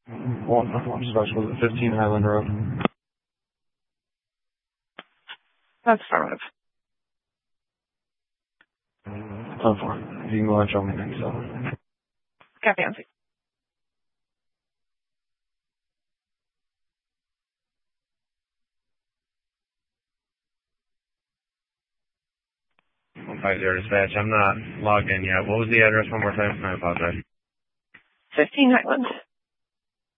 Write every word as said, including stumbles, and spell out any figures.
Well, I'm just about to go to fifteen Highland Road. That's affirmative. ten four. You can go ahead and show me next time. Copy on six. five zero dispatch. I'm not logged in yet. What was the address one more time? I apologize. fifteen Highland.